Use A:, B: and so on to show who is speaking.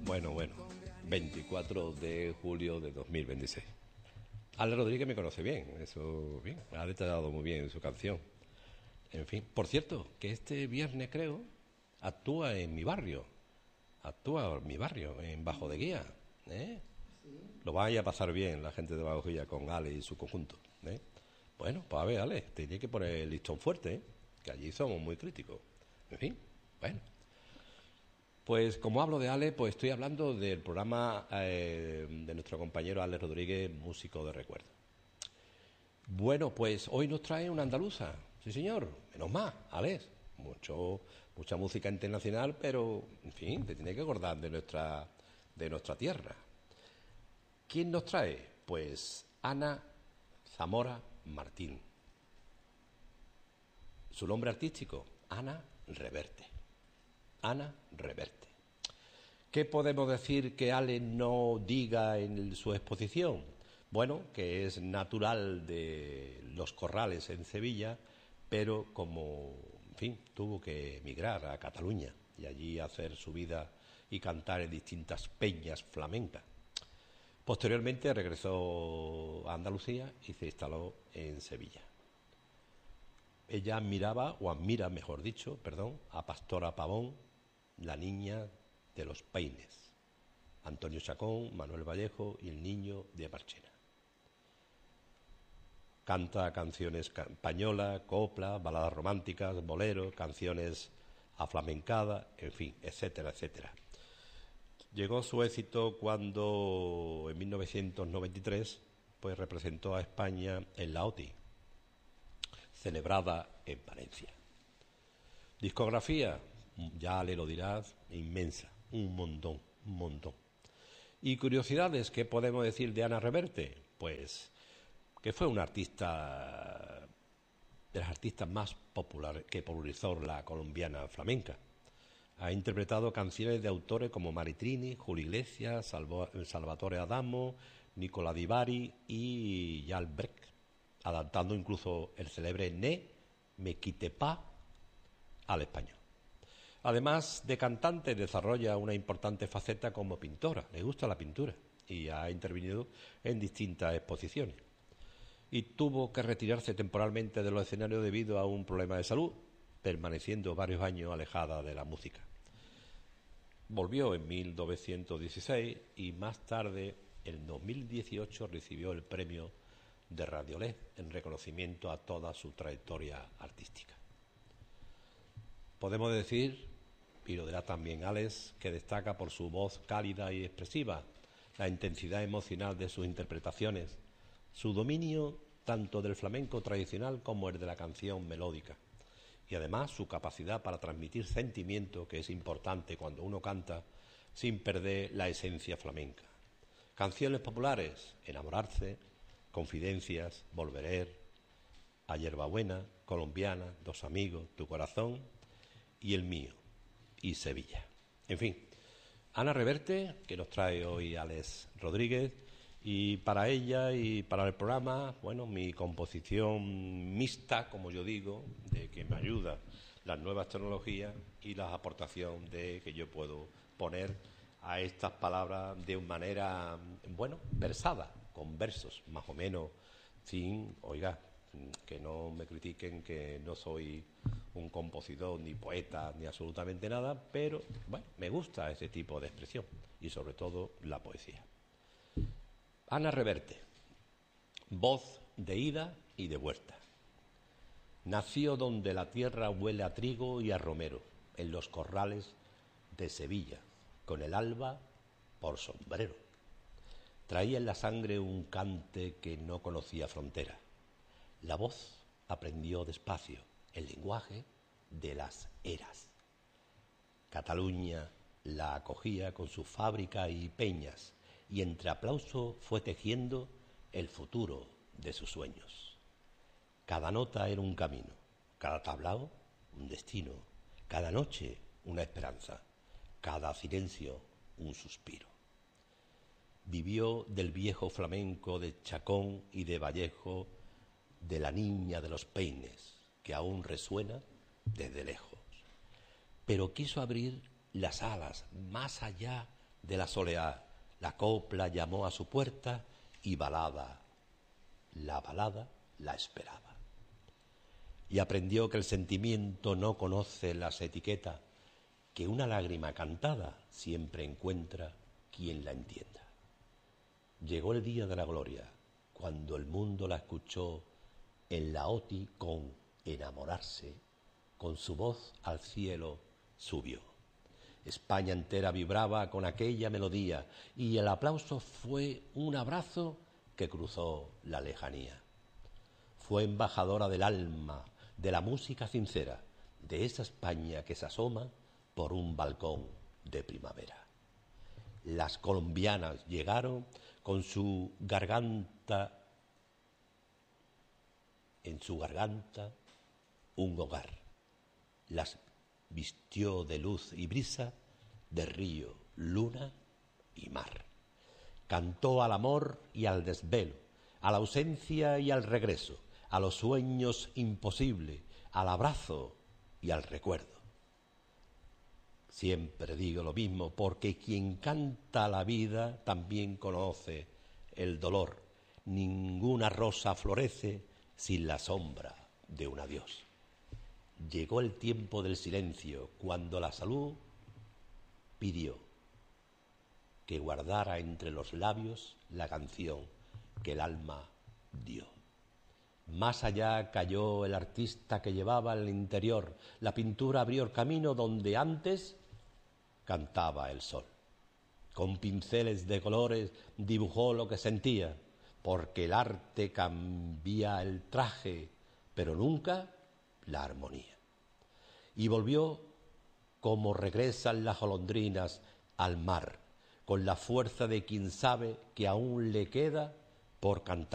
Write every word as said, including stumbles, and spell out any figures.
A: Bueno, bueno, veinticuatro de julio de dos mil veintiséis. Ale Rodríguez me conoce bien, eso bien, ha detallado muy bien su canción. En fin, por cierto, que este viernes creo actúa en mi barrio, actúa en mi barrio, en Bajo de Guía, ¿eh? Lo vaya a pasar bien la gente de Bajo de Guía con Ale y su conjunto, ¿eh? Bueno, pues a ver, Ale, te tiene que poner el listón fuerte, ¿eh? Que allí somos muy críticos. En fin, bueno. Pues como hablo de Ale, pues estoy hablando del programa eh, de nuestro compañero Ale Rodríguez, músico de recuerdo. Bueno, pues hoy nos trae una andaluza, sí señor, menos más, Alex. Mucho, mucha música internacional, pero en fin, te tiene que acordar de nuestra, de nuestra tierra. ¿Quién nos trae? Pues Ana Zamora Martín. Su nombre artístico, Ana Reverte. Ana Reverte. ¿Qué podemos decir que Ale no diga en su exposición? Bueno, que es natural de Los Corrales en Sevilla, pero como, en fin, tuvo que emigrar a Cataluña y allí hacer su vida y cantar en distintas peñas flamencas. Posteriormente regresó a Andalucía y se instaló en Sevilla. Ella admiraba, o admira, mejor dicho, perdón, a Pastora Pavón, la niña de los peines, Antonio Chacón, Manuel Vallejo y el niño de Marchena. Canta canciones españolas, copla, baladas románticas, boleros, canciones aflamencadas, en fin, etcétera, etcétera. Llegó su éxito cuando en mil novecientos noventa y tres pues representó a España en la O T I, celebrada en Valencia. Discografía, ya le lo dirás, inmensa, un montón, un montón. Y curiosidades, ¿qué podemos decir de Ana Reverte? Pues que fue una artista, de las artistas más populares que popularizó la colombiana flamenca. Ha interpretado canciones de autores como Maritrini, Julio Iglesias, Salvo, Salvatore Adamo, Nicola Di Bari y Jacques Brel, adaptando incluso el célebre Ne me quite pas al español. Además de cantante, desarrolla una importante faceta como pintora. Le gusta la pintura y ha intervenido en distintas exposiciones. Y tuvo que retirarse temporalmente de los escenarios debido a un problema de salud, permaneciendo varios años alejada de la música. Volvió en mil novecientos dieciséis y más tarde, en dos mil dieciocho, recibió el premio de Radiolé en reconocimiento a toda su trayectoria artística. Podemos decir, y lo dirá también Alex, que destaca por su voz cálida y expresiva, la intensidad emocional de sus interpretaciones, su dominio tanto del flamenco tradicional como el de la canción melódica, y además su capacidad para transmitir sentimiento, que es importante cuando uno canta, sin perder la esencia flamenca. Canciones populares, Enamorarse, Confidencias, Volverer, A Hierbabuena, Colombiana, Dos Amigos, Tu Corazón y El Mío, y Sevilla. En fin, Ana Reverte, que nos trae hoy Alex Rodríguez, y para ella y para el programa, bueno, mi composición mixta, como yo digo, de que me ayuda las nuevas tecnologías y la aportación de que yo puedo poner a estas palabras de manera, bueno, versada, con versos, más o menos, sin, oiga, que no me critiquen que no soy un compositor, ni poeta, ni absolutamente nada, pero, bueno, me gusta ese tipo de expresión y sobre todo la poesía. Ana Reverte, voz de ida y de vuelta. Nació donde la tierra huele a trigo y a romero, en los corrales de Sevilla, con el alba por sombrero. Traía en la sangre un cante que no conocía frontera. La voz aprendió despacio el lenguaje de las eras. Cataluña la acogía con su fábrica y peñas, y entre aplauso fue tejiendo el futuro de sus sueños. Cada nota era un camino, cada tablao un destino, cada noche una esperanza, cada silencio un suspiro. Vivió del viejo flamenco de Chacón y de Vallejo, de la niña de los peines, que aún resuena desde lejos. Pero quiso abrir las alas más allá de la soleá. La copla llamó a su puerta y balada, la balada la esperaba. Y aprendió que el sentimiento no conoce las etiquetas, que una lágrima cantada siempre encuentra quien la entienda. Llegó el día de la gloria, cuando el mundo la escuchó en la OTI con enamorarse, con su voz al cielo subió. España entera vibraba con aquella melodía y el aplauso fue un abrazo que cruzó la lejanía. Fue embajadora del alma, de la música sincera, de esa España que se asoma por un balcón de primavera. Las colombianas llegaron con su garganta, en su garganta un hogar. Las vistió de luz y brisa, de río, luna y mar. Cantó al amor y al desvelo, a la ausencia y al regreso, a los sueños imposibles, al abrazo y al recuerdo. Siempre digo lo mismo, porque quien canta la vida también conoce el dolor. Ninguna rosa florece sin la sombra de un adiós. Llegó el tiempo del silencio, cuando la salud pidió que guardara entre los labios la canción que el alma dio. Más allá cayó el artista que llevaba el interior. La pintura abrió el camino donde antes cantaba el sol. Con pinceles de colores dibujó lo que sentía, porque el arte cambia el traje, pero nunca la armonía. Y volvió como regresan las golondrinas al mar, con la fuerza de quien sabe que aún le queda por cantar.